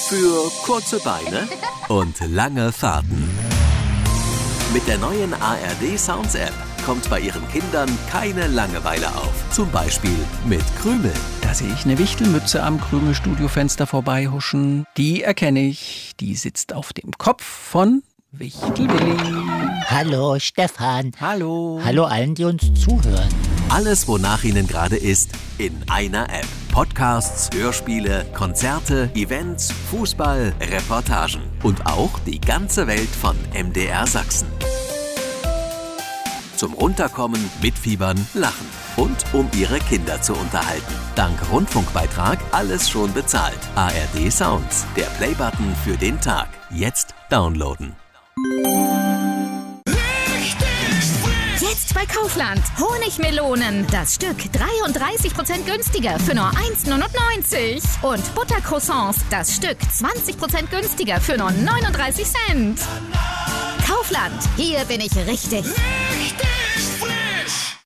Für kurze Beine und lange Fahrten. Mit der neuen ARD Sounds App kommt bei Ihren Kindern keine Langeweile auf. Zum Beispiel mit Krümel. Da sehe ich eine Wichtelmütze am Krümelstudiofenster vorbeihuschen. Die erkenne ich. Die sitzt auf dem Kopf von Wichtelwilli. Hallo Stefan. Hallo. Hallo allen, die uns zuhören. Alles, wonach Ihnen gerade ist, in einer App. Podcasts, Hörspiele, Konzerte, Events, Fußball, Reportagen und auch die ganze Welt von MDR Sachsen. Zum Runterkommen, mitfiebern, lachen und um Ihre Kinder zu unterhalten. Dank Rundfunkbeitrag alles schon bezahlt. ARD Sounds, der Playbutton für den Tag. Jetzt downloaden. Jetzt bei Kaufland. Honigmelonen. Das Stück 33% günstiger für nur 1,99 €. Und Buttercroissants. Das Stück 20% günstiger für nur 39 Cent. Kaufland. Hier bin ich richtig. Richtig frisch.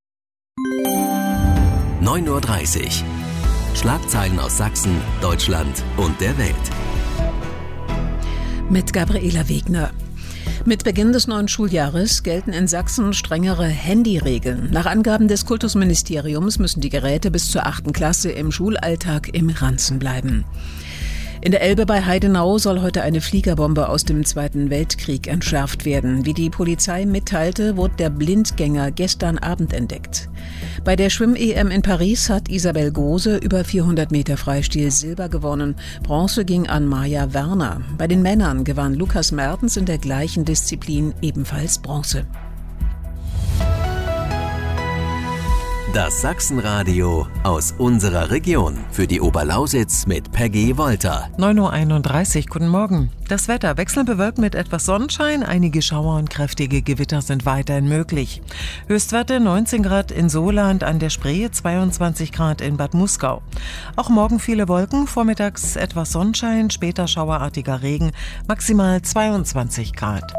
9:30 Uhr. Schlagzeilen aus Sachsen, Deutschland und der Welt. Mit Gabriela Wegner. Mit Beginn des neuen Schuljahres gelten in Sachsen strengere Handyregeln. Nach Angaben des Kultusministeriums müssen die Geräte bis zur 8. Klasse im Schulalltag im Ranzen bleiben. In der Elbe bei Heidenau soll heute eine Fliegerbombe aus dem Zweiten Weltkrieg entschärft werden. Wie die Polizei mitteilte, wurde der Blindgänger gestern Abend entdeckt. Bei der Schwimm-EM in Paris hat Isabel Gose über 400 Meter Freistil Silber gewonnen. Bronze ging an Maja Werner. Bei den Männern gewann Lukas Mertens in der gleichen Disziplin ebenfalls Bronze. Das Sachsenradio aus unserer Region. Für die Oberlausitz mit Peggy Wolter. 9:31 Uhr, guten Morgen. Das Wetter wechselnd bewölkt mit etwas Sonnenschein. Einige Schauer und kräftige Gewitter sind weiterhin möglich. Höchstwerte 19 Grad in Sohland an der Spree, 22 Grad in Bad Muskau. Auch morgen viele Wolken, vormittags etwas Sonnenschein, später schauerartiger Regen, maximal 22 Grad.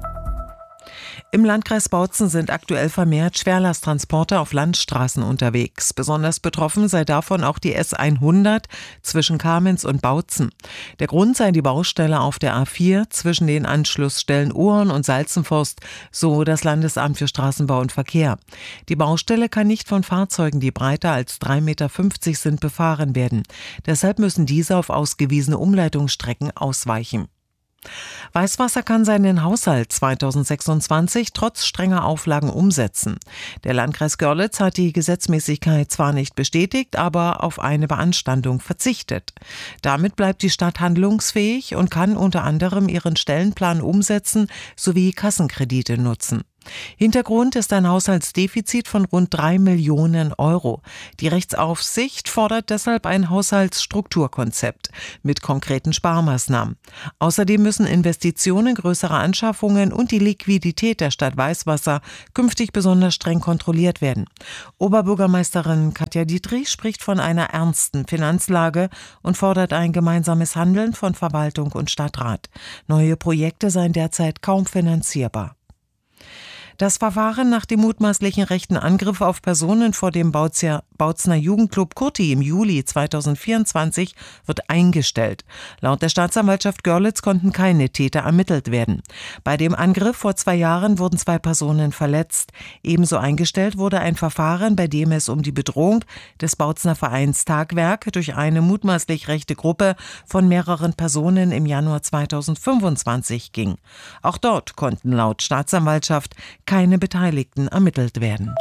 Im Landkreis Bautzen sind aktuell vermehrt Schwerlasttransporter auf Landstraßen unterwegs. Besonders betroffen sei davon auch die S100 zwischen Kamenz und Bautzen. Der Grund sei die Baustelle auf der A4 zwischen den Anschlussstellen Ohren und Salzenforst, so das Landesamt für Straßenbau und Verkehr. Die Baustelle kann nicht von Fahrzeugen, die breiter als 3,50 Meter sind, befahren werden. Deshalb müssen diese auf ausgewiesene Umleitungsstrecken ausweichen. Weißwasser kann seinen Haushalt 2026 trotz strenger Auflagen umsetzen. Der Landkreis Görlitz hat die Gesetzmäßigkeit zwar nicht bestätigt, aber auf eine Beanstandung verzichtet. Damit bleibt die Stadt handlungsfähig und kann unter anderem ihren Stellenplan umsetzen sowie Kassenkredite nutzen. Hintergrund ist ein Haushaltsdefizit von rund 3 Millionen €. Die Rechtsaufsicht fordert deshalb ein Haushaltsstrukturkonzept mit konkreten Sparmaßnahmen. Außerdem müssen Investitionen, größere Anschaffungen und die Liquidität der Stadt Weißwasser künftig besonders streng kontrolliert werden. Oberbürgermeisterin Katja Dietrich spricht von einer ernsten Finanzlage und fordert ein gemeinsames Handeln von Verwaltung und Stadtrat. Neue Projekte seien derzeit kaum finanzierbar. Das Verfahren nach dem mutmaßlichen rechten Angriff auf Personen vor dem Bautzner Jugendclub Kurti im Juli 2024 wird eingestellt. Laut der Staatsanwaltschaft Görlitz konnten keine Täter ermittelt werden. Bei dem Angriff vor 2 Jahren wurden 2 Personen verletzt. Ebenso eingestellt wurde ein Verfahren, bei dem es um die Bedrohung des Bautzner Vereins Tagwerk durch eine mutmaßlich rechte Gruppe von mehreren Personen im Januar 2025 ging. Auch dort konnten laut Staatsanwaltschaft keine Beteiligten ermittelt werden.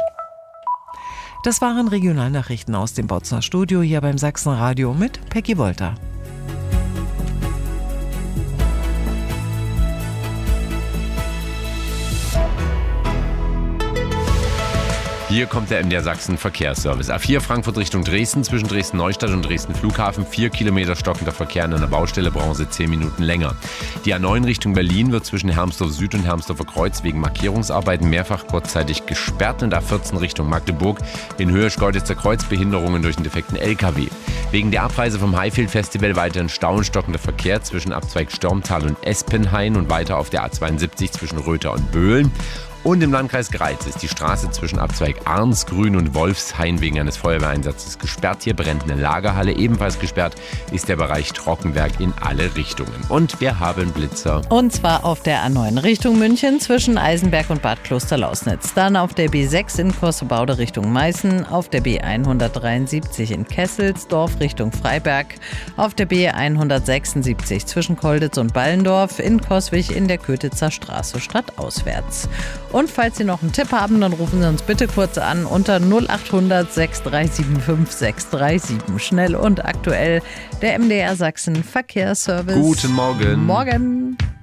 Das waren Regionalnachrichten aus dem Bautzner Studio hier beim Sachsenradio mit Peggy Wolter. Hier kommt der MDR Sachsen Verkehrsservice. A4 Frankfurt Richtung Dresden, zwischen Dresden-Neustadt und Dresden-Flughafen, 4 Kilometer stockender Verkehr an einer Baustelle, brauchen Sie 10 Minuten länger. Die A9 Richtung Berlin wird zwischen Hermsdorf Süd und Hermsdorfer Kreuz wegen Markierungsarbeiten mehrfach kurzzeitig gesperrt und A14 Richtung Magdeburg in Höhe Schkeuditzer Kreuz Behinderungen durch einen defekten LKW. Wegen der Abreise vom Highfield Festival weiterhin Stau und stockender Verkehr zwischen Abzweig Störmtal und Espenhain und weiter auf der A72 zwischen Röther und Böhlen. Und im Landkreis Greiz ist die Straße zwischen Abzweig Arnsgrün und Wolfshain wegen eines Feuerwehreinsatzes gesperrt. Hier brennt eine Lagerhalle. Ebenfalls gesperrt ist der Bereich Trockenwerk in alle Richtungen. Und wir haben Blitzer. Und zwar auf der A9 Richtung München zwischen Eisenberg und Bad Klosterlausnitz. Dann auf der B6 in Cossebaude Richtung Meißen. Auf der B173 in Kesselsdorf Richtung Freiberg. Auf der B176 zwischen Kolditz und Ballendorf. In Coswig in der Kötitzer Straße stadtauswärts. Und falls Sie noch einen Tipp haben, dann rufen Sie uns bitte kurz an unter 0800 6375 637. Schnell und aktuell der MDR Sachsen Verkehrsservice. Guten Morgen. Morgen.